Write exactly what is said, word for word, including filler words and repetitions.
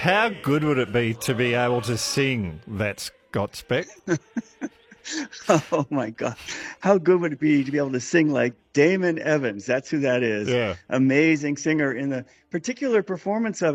How good would it be to be able to sing that, Scott Speck? Oh my God. How good would it be to be able to sing like Damon Evans? That's who that is. Yeah. Amazing singer in the particular performance of